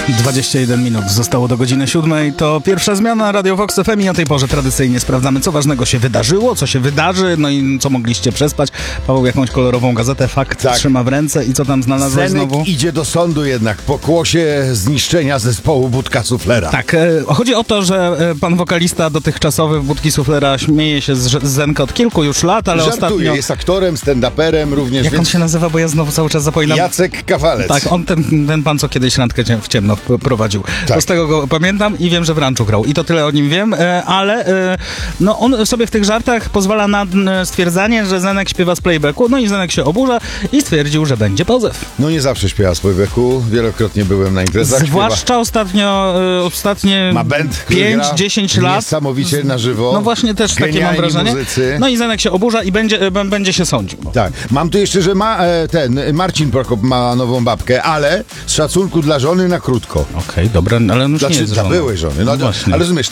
21 minut zostało do godziny 7. To pierwsza zmiana Radio Vox FM i o tej porze tradycyjnie sprawdzamy, co ważnego się wydarzyło, co się wydarzy, no i co mogliście przespać. Paweł jakąś kolorową gazetę Fakt trzyma w ręce i co tam znalazłeś Zenek znowu? idzie do sądu jednak po kłosie zniszczenia zespołu Budka Suflera. Tak, chodzi o to, że pan wokalista dotychczasowy w Budki Suflera śmieje się z Zenka od kilku już lat, ale Żartuje, ostatnio... jest aktorem, stand-uperem również, Jak on więc się nazywa, bo ja znowu cały czas zapominam. Jacek Kawalec. Tak, on ten pan, co kiedyś randkę w ciemno prowadził. Tak. To z tego go pamiętam i wiem, że w ranczu grał. I to tyle o nim wiem, ale no on sobie w tych żartach pozwala na stwierdzanie, że Zenek śpiewa z playbacku, no i Zenek się oburza i stwierdził, że będzie pozew. No nie zawsze śpiewa z playbacku, wielokrotnie byłem na imprezach. Zwłaszcza ostatnie Ma band, który 5-10 lat. niesamowicie na żywo. No właśnie też takie mam Genialni wrażenie. muzycy. No i Zenek się oburza i będzie się sądził. Tak, mam tu jeszcze, że Marcin Prokop ma nową babkę, ale z szacunku dla żony na krótko. Okej, dobra, ale on już nie Znaczy jest dla żoną. byłej żony. No, No właśnie. ale rozumiesz,